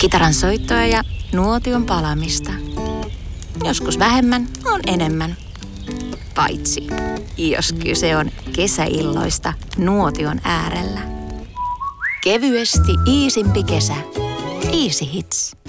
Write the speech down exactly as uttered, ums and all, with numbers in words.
Kitaran soittoa ja nuotion palamista. Joskus vähemmän on enemmän. Paitsi, jos kyse on kesäilloista nuotion äärellä. Kevyesti iisimpi kesä. Easy Hits.